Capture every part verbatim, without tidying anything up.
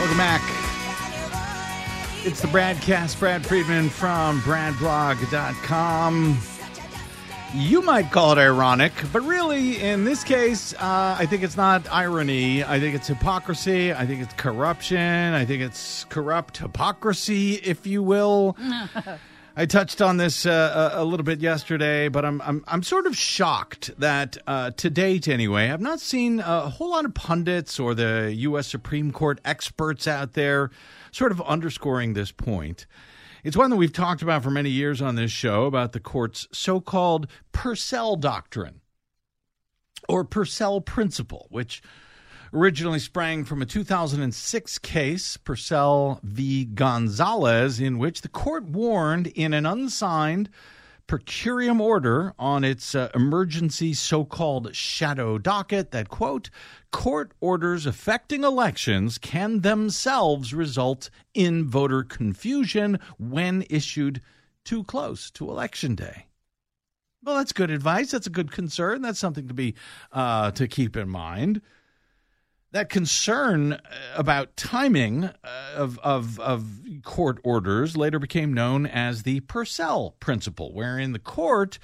Welcome back. It's the Bradcast. Brad Friedman from brad blog dot com. You might call it ironic, but really, in this case, uh, I think it's not irony. I think it's hypocrisy. I think it's corruption. I think it's corrupt hypocrisy, if you will. I touched on this uh, a, a little bit yesterday, but I'm I'm I'm sort of shocked that uh, to date, anyway, I've not seen a whole lot of pundits or the U S Supreme Court experts out there sort of underscoring this point. It's one that we've talked about for many years on this show about the court's so-called Purcell Doctrine or Purcell Principle, which originally sprang from a two thousand six case, Purcell v. Gonzalez, in which the court warned in an unsigned per curiam order on its uh, emergency so-called shadow docket that, quote, court orders affecting elections can themselves result in voter confusion when issued too close to Election Day. Well, that's good advice. That's a good concern. That's something to be uh, to keep in mind. That concern about timing of, of of court orders later became known as the Purcell Principle, wherein the court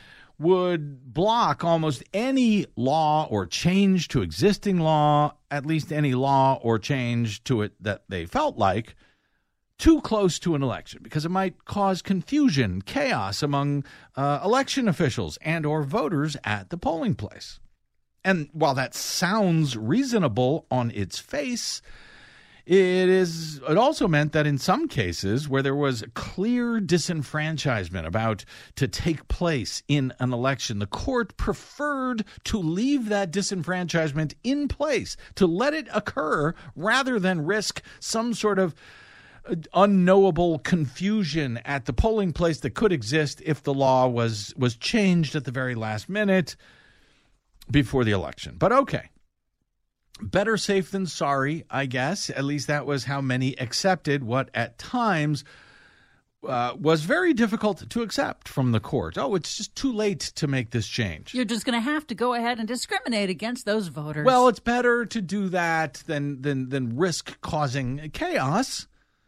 would block almost any law or change to existing law, at least any law or change to it that they felt like, too close to an election, because it might cause confusion, chaos among uh, election officials and or voters at the polling place. And while that sounds reasonable on its face, it is. It also meant that in some cases where there was clear disenfranchisement about to take place in an election, the court preferred to leave that disenfranchisement in place, to let it occur rather than risk some sort of unknowable confusion at the polling place that could exist if the law was was changed at the very last minute before the election. But okay, better safe than sorry, I guess. At least that was how many accepted what at times uh, was very difficult to accept from the court. Oh, it's just too late to make this change. You're just going to have to go ahead and discriminate against those voters. Well, it's better to do that than than than risk causing chaos.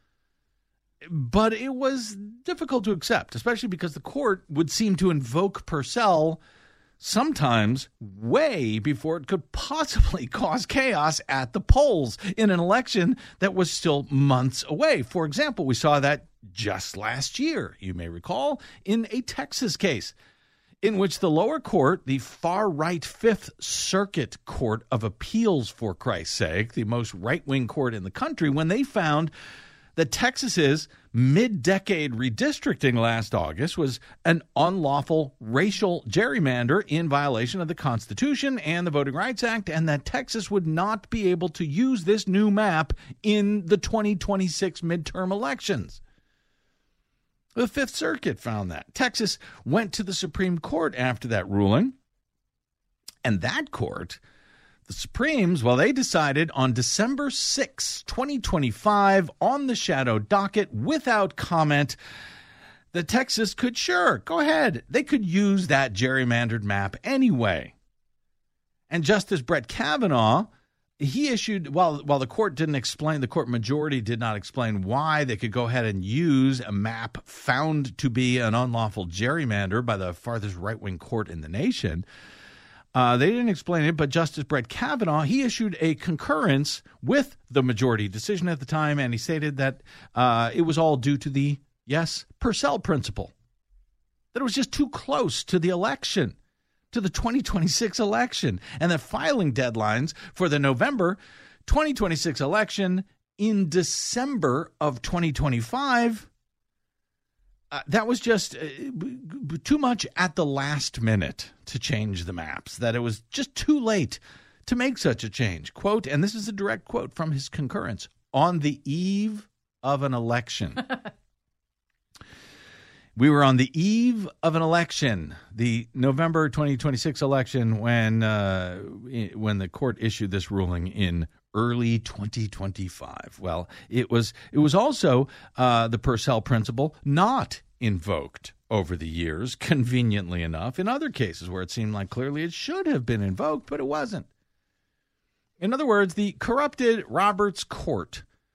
But it was difficult to accept, especially because the court would seem to invoke Purcell sometimes way before it could possibly cause chaos at the polls in an election that was still months away. For example, we saw that just last year, you may recall, in a Texas case in which the lower court, the far-right Fifth Circuit Court of Appeals, for Christ's sake, the most right-wing court in the country, when they found that Texas's mid-decade redistricting last August was an unlawful racial gerrymander in violation of the Constitution and the Voting Rights Act, and that Texas would not be able to use this new map in the twenty twenty-six midterm elections. The Fifth Circuit found that. Texas went to the Supreme Court after that ruling, and that court, the Supremes, well, they decided on December sixth, twenty twenty-five, on the shadow docket, without comment, that Texas could, sure, go ahead. They could use that gerrymandered map anyway. And Justice Brett Kavanaugh, he issued, while, while the court didn't explain, the court majority did not explain why they could go ahead and use a map found to be an unlawful gerrymander by the farthest right-wing court in the nation. Uh, they didn't explain it, but Justice Brett Kavanaugh, he issued a concurrence with the majority decision at the time, and he stated that uh, it was all due to the, yes, Purcell Principle, that it was just too close to the election, to the twenty twenty-six election, and that filing deadlines for the November twenty twenty-six election in December of twenty twenty-five, Uh, that was just uh, b- too much at the last minute to change the maps, that it was just too late to make such a change. Quote, and this is a direct quote from his concurrence, on the eve of an election. We were on the eve of an election, the November twenty twenty-six election, when uh, when the court issued this ruling in early twenty twenty-five. Well, it was it was also uh, the Purcell Principle not invoked over the years, conveniently enough, in other cases where it seemed like clearly it should have been invoked, but it wasn't. In other words, the corrupted Roberts Court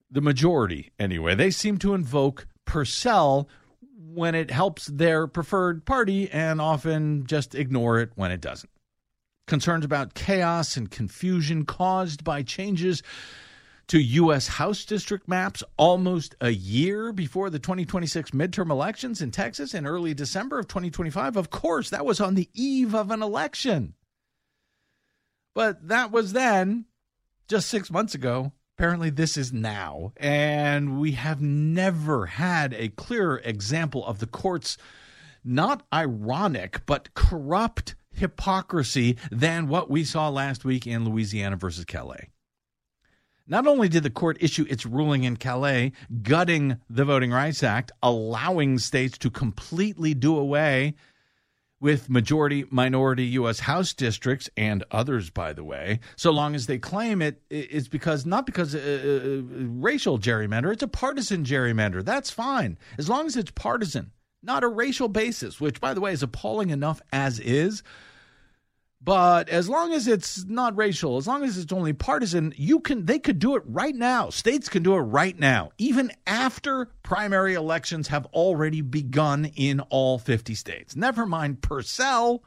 the majority anyway, they seem to invoke Purcell when it helps their preferred party and often just ignore it when it doesn't. Concerns about chaos and confusion caused by changes to U S House district maps almost a year before the twenty twenty-six midterm elections in Texas in early December of twenty twenty-five. Of course, that was on the eve of an election. But that was then, just six months ago. Apparently, this is now. And we have never had a clearer example of the court's not ironic, but corrupt hypocrisy than what we saw last week in Louisiana versus Calais. Not only did the court issue its ruling in Calais, gutting the Voting Rights Act, allowing states to completely do away with majority-minority U S House districts, and others, by the way, so long as they claim it is because, not because uh, uh, racial gerrymander, it's a partisan gerrymander. That's fine, as long as it's partisan, not a racial basis, which, by the way, is appalling enough as is. But as long as it's not racial, as long as it's only partisan, you can they could do it right now. States can do it right now, even after primary elections have already begun in all fifty states. Never mind Purcell.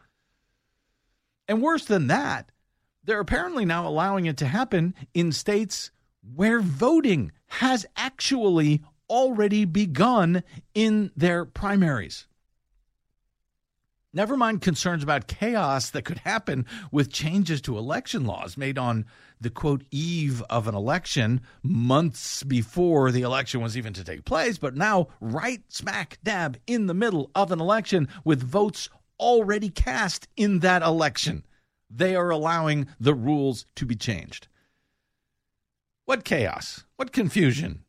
And worse than that, they're apparently now allowing it to happen in states where voting has actually already begun in their primaries. Never mind concerns about chaos that could happen with changes to election laws made on the, quote, eve of an election months before the election was even to take place, but now right smack dab in the middle of an election with votes already cast in that election. They are allowing the rules to be changed. What chaos? What confusion?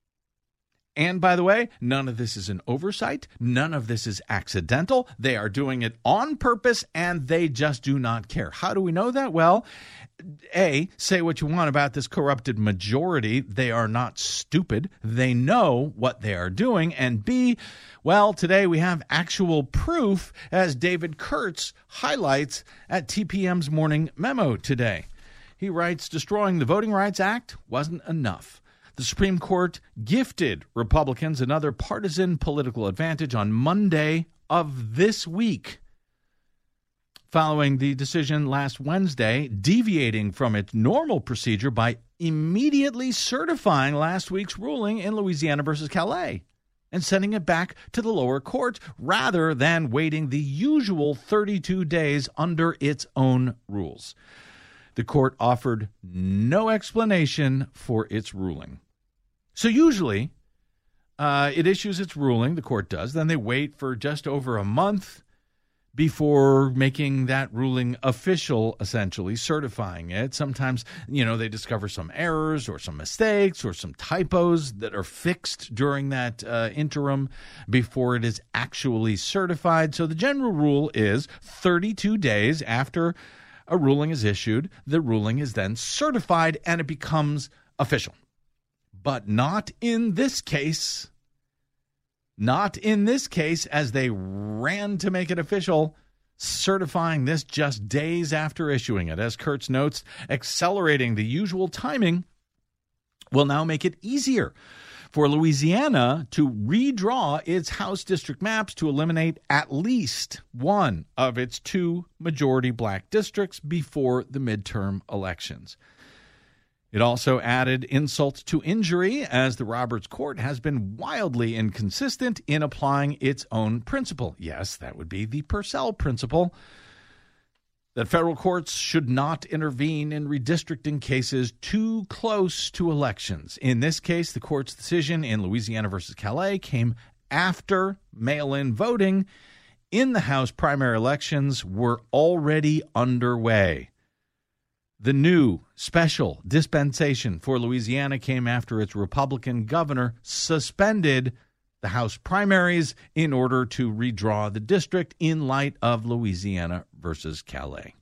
And by the way, none of this is an oversight. None of this is accidental. They are doing it on purpose, and they just do not care. How do we know that? Well, A, say what you want about this corrupted majority. They are not stupid. They know what they are doing. And B, well, today we have actual proof, as David Kurtz highlights at T P M's Morning Memo today. He writes, destroying the Voting Rights Act wasn't enough. The Supreme Court gifted Republicans another partisan political advantage on Monday of this week, following the decision last Wednesday, deviating from its normal procedure by immediately certifying last week's ruling in Louisiana versus Calais and sending it back to the lower court rather than waiting the usual thirty-two days under its own rules. The court offered no explanation for its ruling. So usually, uh, it issues its ruling, the court does, then they wait for just over a month before making that ruling official, essentially, certifying it. Sometimes, you know, they discover some errors or some mistakes or some typos that are fixed during that uh, interim before it is actually certified. So the general rule is thirty-two days after a ruling is issued, the ruling is then certified and it becomes official. But not in this case. Not in this case, as they ran to make it official, certifying this just days after issuing it. As Kurtz notes, accelerating the usual timing will now make it easier for Louisiana to redraw its House district maps to eliminate at least one of its two majority black districts before the midterm elections. It also added insult to injury, as the Roberts Court has been wildly inconsistent in applying its own principle. Yes, that would be the Purcell principle, that federal courts should not intervene in redistricting cases too close to elections. In this case, the court's decision in Louisiana versus Calais came after mail-in voting in the House primary elections were already underway. The new special dispensation for Louisiana came after its Republican governor suspended the House primaries in order to redraw the district in light of Louisiana versus Calais.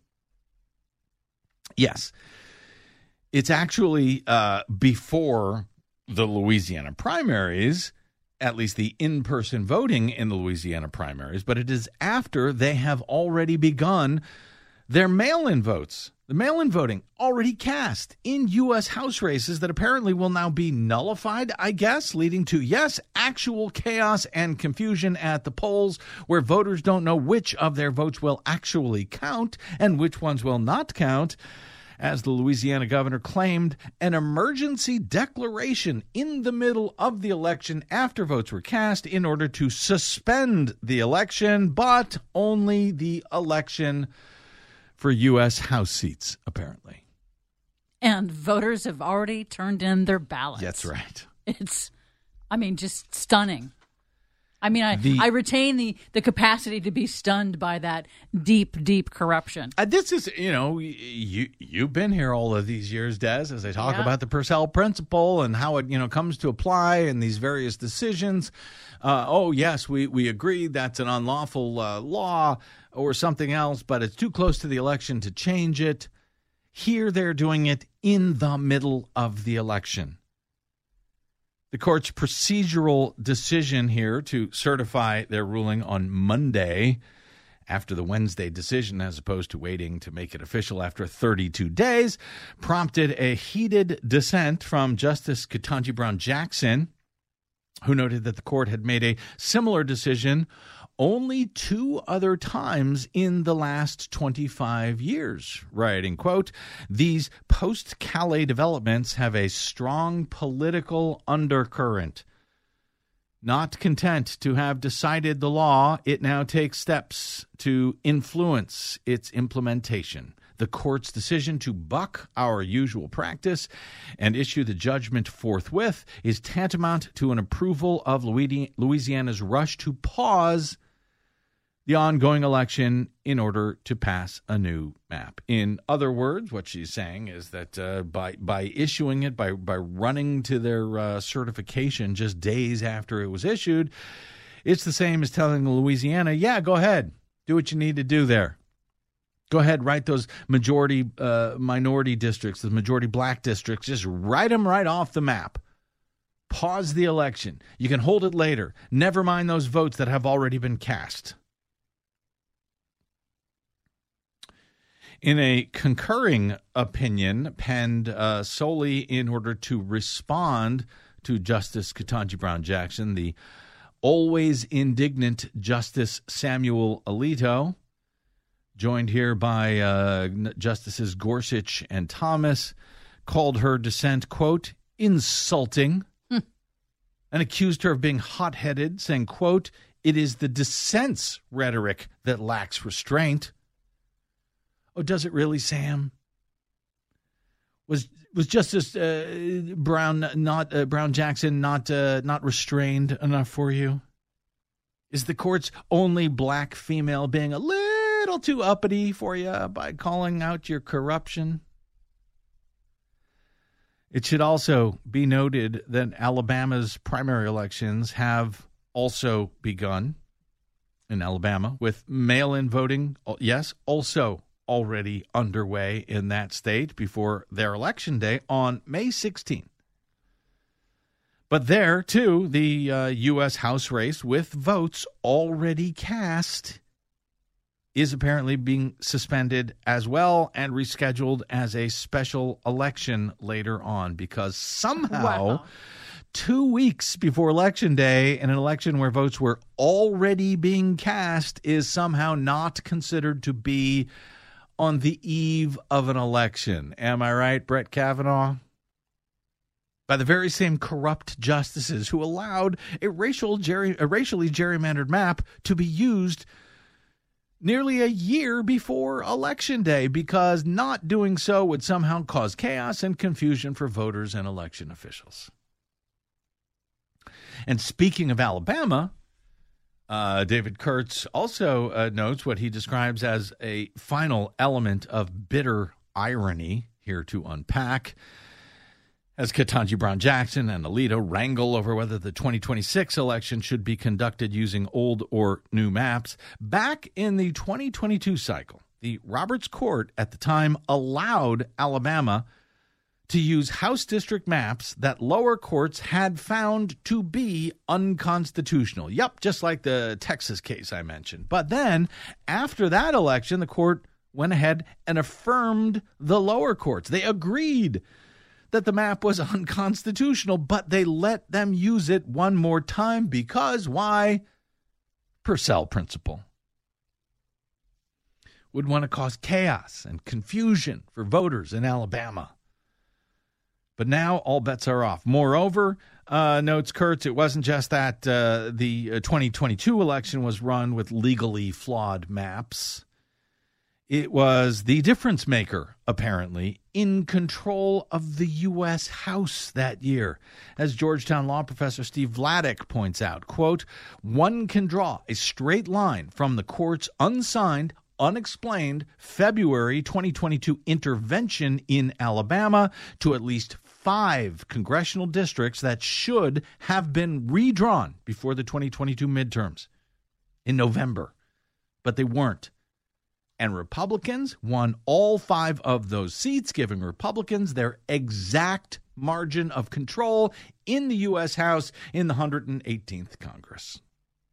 Yes, it's actually uh, before the Louisiana primaries, at least the in-person voting in the Louisiana primaries, but it is after they have already begun their mail-in votes. The mail-in voting already cast in U S House races that apparently will now be nullified, I guess, leading to, yes, actual chaos and confusion at the polls where voters don't know which of their votes will actually count and which ones will not count. As the Louisiana governor claimed an emergency declaration in the middle of the election after votes were cast in order to suspend the election, but only the election for U S House seats, apparently. And voters have already turned in their ballots. That's right. It's, I mean, just stunning. I mean, I, The- I retain the, the capacity to be stunned by that deep, deep corruption. Uh, this is, you know, y- you, you've been here all of these years, Des, as I talk Yeah. about the Purcell principle and how it, you know, comes to apply and these various decisions. Uh, oh, yes, we, we agree that's an unlawful uh, law or something else, but it's too close to the election to change it. Here they're doing it in the middle of the election. The court's procedural decision here to certify their ruling on Monday after the Wednesday decision, as opposed to waiting to make it official after thirty-two days, prompted a heated dissent from Justice Ketanji Brown Jackson, who noted that the court had made a similar decision only two other times in the last twenty-five years, writing, quote, "These post-Calais developments have a strong political undercurrent. Not content to have decided the law, it now takes steps to influence its implementation. The court's decision to buck our usual practice and issue the judgment forthwith is tantamount to an approval of Louisiana's rush to pause the ongoing election in order to pass a new map." In other words, what she's saying is that uh, by by issuing it, by by running to their uh, certification just days after it was issued, it's the same as telling Louisiana, yeah, go ahead, do what you need to do there. Go ahead, write those majority uh, minority districts, the majority black districts, just write them right off the map. Pause the election. You can hold it later. Never mind those votes that have already been cast. In a concurring opinion penned uh, solely in order to respond to Justice Ketanji Brown Jackson, the always indignant Justice Samuel Alito, joined here by uh, Justices Gorsuch and Thomas, called her dissent, quote, insulting, hmm. and accused her of being hot-headed, saying, quote, "It is the dissent's rhetoric that lacks restraint." Oh, does it really, Sam? Was was Justice uh, Brown not uh, Brown Jackson not uh, not restrained enough for you? Is the court's only black female being a little too uppity for you by calling out your corruption? It should also be noted that Alabama's primary elections have also begun in Alabama with mail-in voting. Yes, also already underway in that state before their election day on May sixteenth. But there, too, the uh, U S House race with votes already cast is apparently being suspended as well and rescheduled as a special election later on because somehow Wow. two weeks before Election Day, in an election where votes were already being cast is somehow not considered to be on the eve of an election. Am I right, Brett Kavanaugh? By the very same corrupt justices who allowed a racial geri- a racially gerrymandered map to be used nearly a year before Election Day because not doing so would somehow cause chaos and confusion for voters and election officials. And speaking of Alabama, Uh, David Kurtz also uh, notes what he describes as a final element of bitter irony here to unpack. As Ketanji Brown Jackson and Alito wrangle over whether the twenty twenty-six election should be conducted using old or new maps, back in the twenty twenty-two cycle, the Roberts Court at the time allowed Alabama to use House district maps that lower courts had found to be unconstitutional. Yep, just like the Texas case I mentioned. But then, after that election, the court went ahead and affirmed the lower courts. They agreed that the map was unconstitutional, but they let them use it one more time because, why? Purcell principle. Would want to cause chaos and confusion for voters in Alabama. But now all bets are off. Moreover, uh, notes Kurtz, it wasn't just that uh, the twenty twenty-two election was run with legally flawed maps. It was the difference maker, apparently, in control of the U S House that year. As Georgetown law professor Steve Vladeck points out, quote, one can draw a straight line from the court's unsigned, unexplained February twenty twenty-two intervention in Alabama to at least five congressional districts that should have been redrawn before the twenty twenty-two midterms in November, but they weren't. And Republicans won all five of those seats, giving Republicans their exact margin of control in the U S House in the one hundred eighteenth Congress.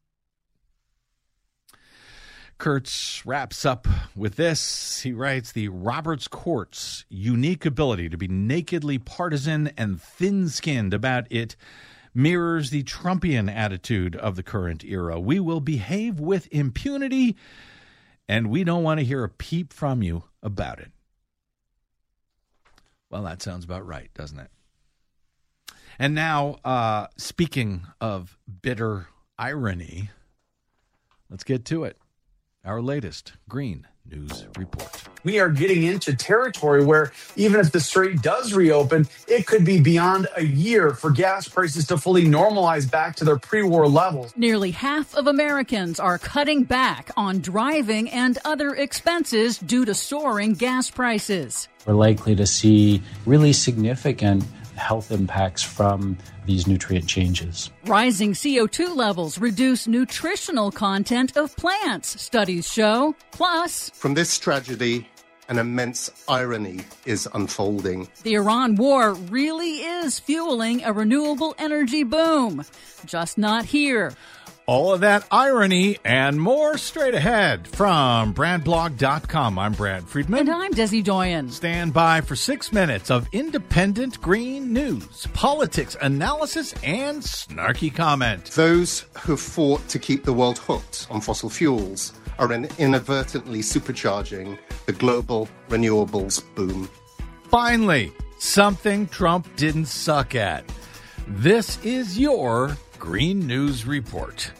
Kurtz wraps up with this. He writes, the Roberts Court's unique ability to be nakedly partisan and thin-skinned about it mirrors the Trumpian attitude of the current era. We will behave with impunity, and we don't want to hear a peep from you about it. Well, that sounds about right, doesn't it? And now, uh, speaking of bitter irony, let's get to it. Our latest Green News Report. We are getting into territory where even if the strait does reopen, it could be beyond a year for gas prices to fully normalize back to their pre-war levels. Nearly half of Americans are cutting back on driving and other expenses due to soaring gas prices. We're likely to see really significant health impacts from these nutrient changes. Rising C O two levels reduce nutritional content of plants, studies show. Plus, from this tragedy, an immense irony is unfolding. The Iran war really is fueling a renewable energy boom. Just not here. All of that irony and more straight ahead from Brad Blog dot com. I'm Brad Friedman. And I'm Desi Doyen. Stand by for six minutes of independent green news, politics, analysis, and snarky comment. Those who fought to keep the world hooked on fossil fuels are inadvertently supercharging the global renewables boom. Finally, something Trump didn't suck at. This is your Green News Report.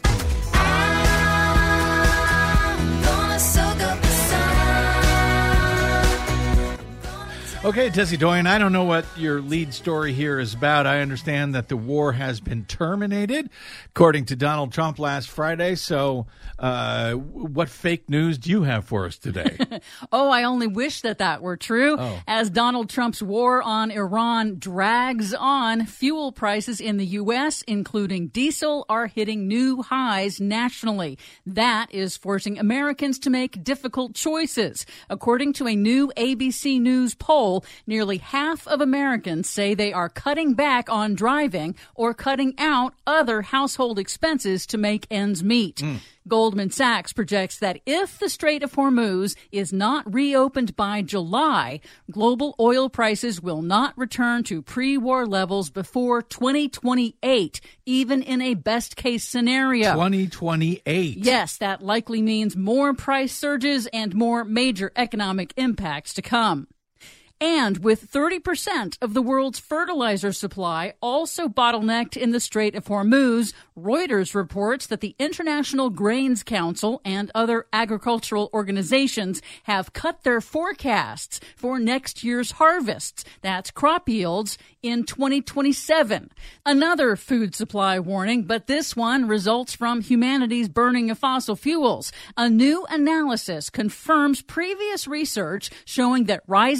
Okay, Desi Doyen, I don't know what your lead story here is about. I understand that the war has been terminated, according to Donald Trump last Friday. So uh, what fake news do you have for us today? Oh, I only wish that that were true. Oh. As Donald Trump's war on Iran drags on, fuel prices in the U S, including diesel, are hitting new highs nationally. That is forcing Americans to make difficult choices. According to a new A B C News poll, nearly half of Americans say they are cutting back on driving or cutting out other household expenses to make ends meet. Mm. Goldman Sachs projects that if the Strait of Hormuz is not reopened by July, global oil prices will not return to pre-war levels before twenty twenty-eight, even in a best-case scenario. twenty twenty-eight. Yes, that likely means more price surges and more major economic impacts to come. And with thirty percent of the world's fertilizer supply also bottlenecked in the Strait of Hormuz, Reuters reports that the International Grains Council and other agricultural organizations have cut their forecasts for next year's harvests. That's crop yields in twenty twenty-seven. Another food supply warning, but this one results from humanity's burning of fossil fuels. A new analysis confirms previous research showing that rising carbon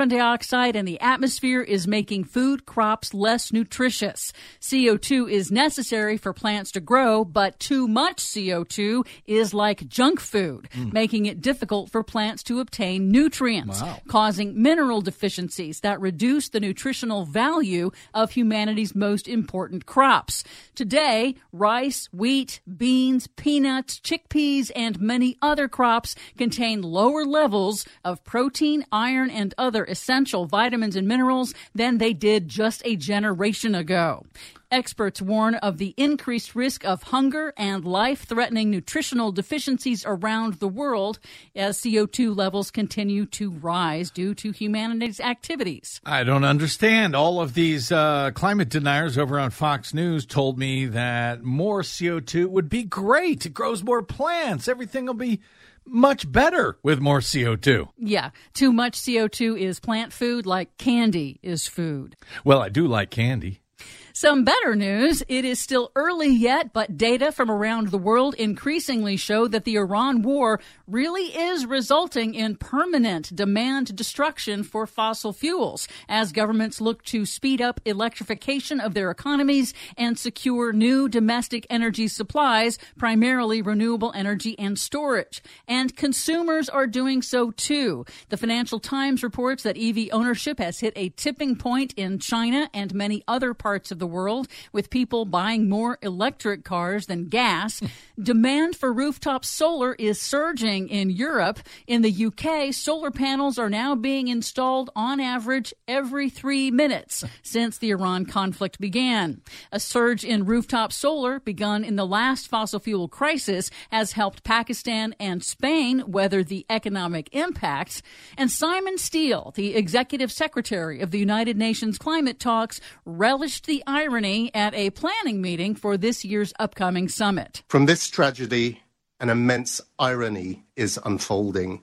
carbon dioxide in the atmosphere is making food crops less nutritious. C O two is necessary for plants to grow, but too much C O two is like junk food, mm. making it difficult for plants to obtain nutrients, wow. causing mineral deficiencies that reduce the nutritional value of humanity's most important crops. Today, rice, wheat, beans, peanuts, chickpeas, and many other crops contain lower levels of protein, iron, and other essential vitamins and minerals than they did just a generation ago. Experts warn of the increased risk of hunger and life-threatening nutritional deficiencies around the world as C O two levels continue to rise due to humanity's activities. I don't understand. All of these uh, climate deniers over on Fox News told me that more C O two would be great. It grows more plants. Everything will be much better with more C O two. Yeah, too much C O two is plant food like candy is food. Well, I do like candy. Some better news. It is still early yet, but data from around the world increasingly show that the Iran war really is resulting in permanent demand destruction for fossil fuels as governments look to speed up electrification of their economies and secure new domestic energy supplies, primarily renewable energy and storage. And consumers are doing so too. The Financial Times reports that E V ownership has hit a tipping point in China and many other parts of the world, with people buying more electric cars than gas. Demand for rooftop solar is surging in Europe. In the U K, solar panels are now being installed on average every three minutes since the Iran conflict began. A surge in rooftop solar begun in the last fossil fuel crisis has helped Pakistan and Spain weather the economic impacts. And Simon Steele, the executive secretary of the United Nations climate talks, relished the irony at a planning meeting for this year's upcoming summit. From this tragedy, an immense irony is unfolding.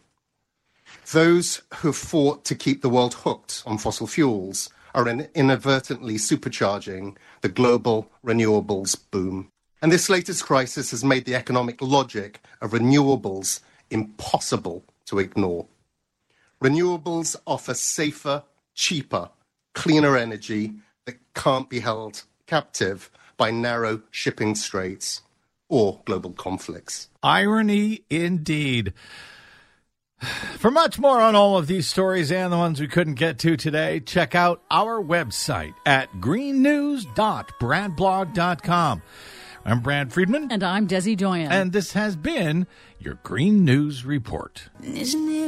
Those who fought to keep the world hooked on fossil fuels are inadvertently supercharging the global renewables boom. And this latest crisis has made the economic logic of renewables impossible to ignore. Renewables offer safer, cheaper, cleaner energy that can't be held captive by narrow shipping straits or global conflicts. Irony indeed. For much more on all of these stories and the ones we couldn't get to today, check out our website at green news dot brad blog dot com. I'm Brad Friedman. And I'm Desi Doyen. And this has been your Green News Report. Isn't it